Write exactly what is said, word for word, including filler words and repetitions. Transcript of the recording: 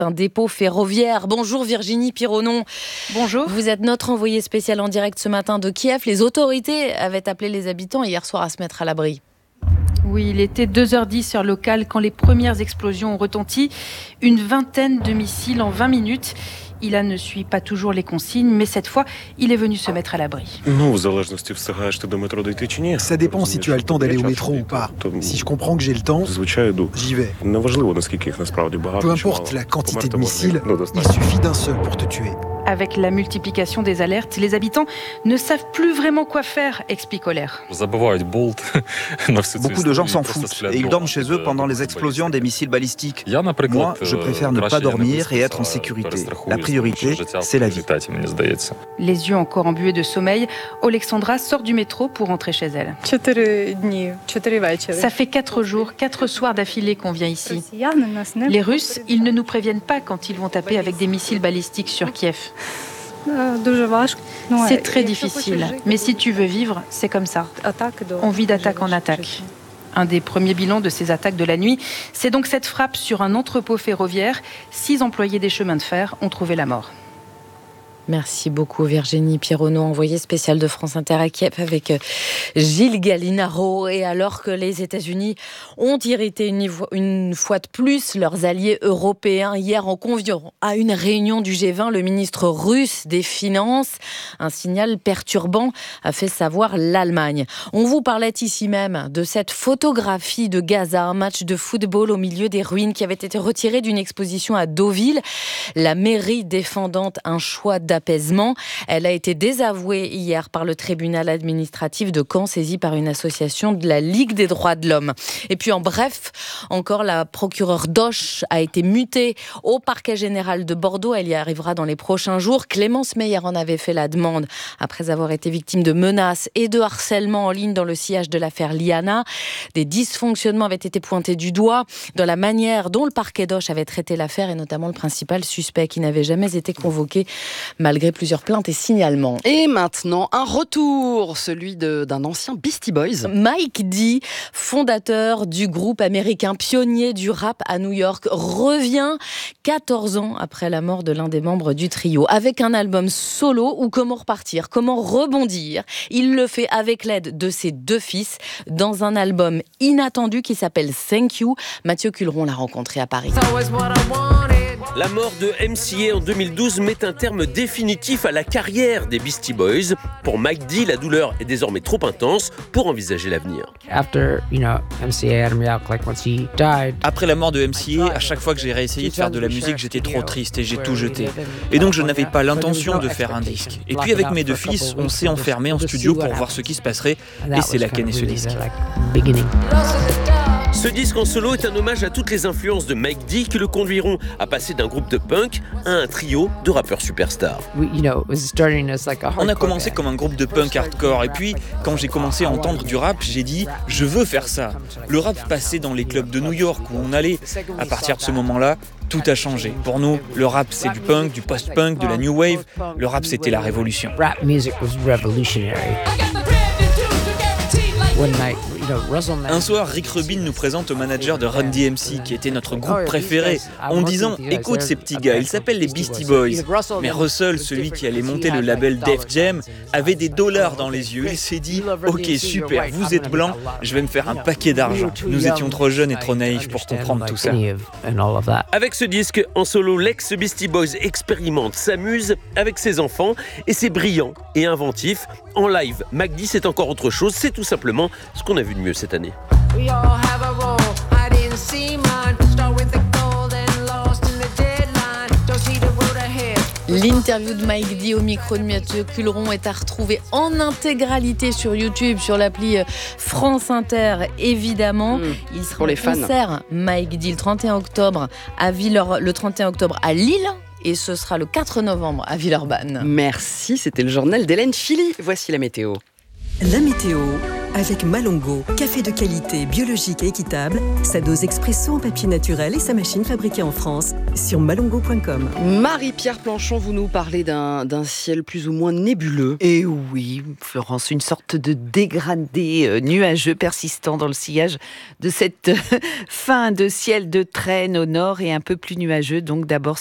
un dépôt ferroviaire. Bonjour Virginie Pironon. Bonjour. Vous êtes notre envoyée spéciale en direct ce matin de Kiev. Les autorités avaient appelé les habitants hier soir à se mettre à l'abri. Oui, il était deux heures dix heure locale quand les premières explosions ont retenti. Une vingtaine de missiles en vingt minutes. Ilan ne suit pas toujours les consignes, mais cette fois, il est venu se mettre à l'abri. Ça dépend si tu as le temps d'aller au métro ou pas. Si je comprends que j'ai le temps, j'y vais. Peu importe la quantité de missiles, il suffit d'un seul pour te tuer. Avec la multiplication des alertes, les habitants ne savent plus vraiment quoi faire, explique Olaire. Beaucoup de gens s'en foutent et ils dorment chez eux pendant les explosions des missiles balistiques. Moi, je préfère ne pas dormir et être en sécurité. La priorité, c'est la vie. Les yeux encore embués de sommeil, Alexandra sort du métro pour rentrer chez elle. Ça fait quatre jours, quatre soirs d'affilée qu'on vient ici. Les Russes, ils ne nous préviennent pas quand ils vont taper avec des missiles balistiques sur Kiev. C'est très difficile, mais si tu veux vivre, c'est comme ça. On vit d'attaque en attaque. Un des premiers bilans de ces attaques de la nuit, c'est donc cette frappe sur un entrepôt ferroviaire. Six employés des chemins de fer ont trouvé la mort. Merci beaucoup Virginie Pironon, envoyée spéciale de France Inter à Kiev avec Gilles Gallinaro. Et alors que les États-Unis ont irrité une, une fois de plus leurs alliés européens hier en conviant à une réunion du G vingt le ministre russe des Finances, un signal perturbant a fait savoir l'Allemagne. On vous parlait ici même de cette photographie de Gaza, un match de football au milieu des ruines qui avait été retiré d'une exposition à Deauville. La mairie défendant un choix d'apaisement. Elle a été désavouée hier par le tribunal administratif de Caen, saisi par une association de la Ligue des droits de l'homme. Et puis en bref, encore la procureure Dosch a été mutée au parquet général de Bordeaux. Elle y arrivera dans les prochains jours. Clémence Meyer en avait fait la demande après avoir été victime de menaces et de harcèlement en ligne dans le sillage de l'affaire Liana. Des dysfonctionnements avaient été pointés du doigt dans la manière dont le parquet Dosch avait traité l'affaire et notamment le principal suspect qui n'avait jamais été convoqué malgré plusieurs plaintes et signalements. Et maintenant, un retour, celui de, d'un ancien Beastie Boys. Mike D, fondateur du groupe américain pionnier du rap à New York, revient quatorze ans après la mort de l'un des membres du trio, avec un album solo ou comment repartir, comment rebondir. Il le fait avec l'aide de ses deux fils dans un album inattendu qui s'appelle Thank You. Mathieu Culeron l'a rencontré à Paris. La mort de M C A en deux mille douze met un terme définitif à la carrière des Beastie Boys. Pour Mike D, la douleur est désormais trop intense pour envisager l'avenir. Après la mort de M C A, à chaque fois que j'ai réessayé de faire de la musique, j'étais trop triste et j'ai tout jeté. Et donc je n'avais pas l'intention de faire un disque. Et puis avec mes deux fils, on s'est enfermés en studio pour voir ce qui se passerait. Et c'est là qu'est né ce disque. Ce disque en solo est un hommage à toutes les influences de Mike D qui le conduiront à passer d'un groupe de punk à un trio de rappeurs superstars. On a commencé comme un groupe de punk hardcore et puis quand j'ai commencé à entendre du rap, j'ai dit je veux faire ça. Le rap passait dans les clubs de New York où on allait. À partir de ce moment-là, tout a changé. Pour nous, le rap c'est du punk, du post-punk, de la new wave. Le rap c'était la révolution. Un soir, Rick Rubin nous présente au manager de Run D M C, qui était notre groupe préféré, en disant « Écoute ces petits gars, ils s'appellent les Beastie Boys. » Mais Russell, celui qui allait monter le label Def Jam, avait des dollars dans les yeux. Il s'est dit « Ok, super, vous êtes blanc, je vais me faire un paquet d'argent. » Nous étions trop jeunes et trop naïfs pour comprendre tout ça. Avec ce disque, en solo, l'ex-Beastie Boys expérimente, s'amuse avec ses enfants et c'est brillant et inventif. En live, Mike D, c'est encore autre chose, c'est tout simplement ce qu'on a vu de mieux cette année. L'interview de Mike D au micro de Mathieu Culeron est à retrouver en intégralité sur YouTube, sur l'appli France Inter, évidemment. Mmh, Il sera pour les en concert, fans. Mike D, le trente et un octobre à Villers, le trente et un octobre à Lille. Et ce sera le quatre novembre à Villeurbanne. Merci, c'était le journal d'Hélène Philly. Voici la météo. La météo avec Malongo. Café de qualité, biologique et équitable. Sa dose expresso en papier naturel et sa machine fabriquée en France. Sur malongo point com. Marie-Pierre Planchon, vous nous parlez d'un, d'un ciel plus ou moins nébuleux. Et oui, Florence, une sorte de dégradé euh, nuageux persistant dans le sillage de cette euh, fin de ciel de traîne au nord et un peu plus nuageux. Donc d'abord